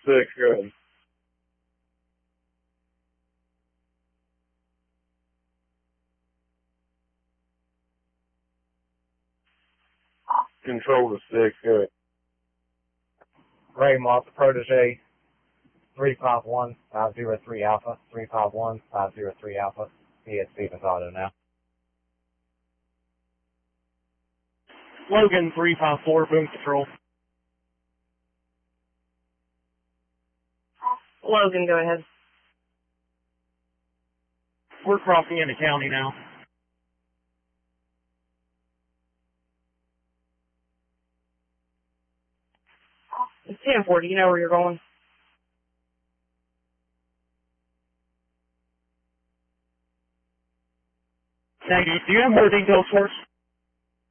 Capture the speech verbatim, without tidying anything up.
six, good. Control to six, good. Ray Moss, Protege, three five one, five zero three Alpha, three five one, five zero three Alpha. He is Stevens Auto now. Logan, three five four, Boom Control. Logan, go ahead. We're crossing into county now. It's ten four, do you know where you're going? Negative. Do you have more details for us?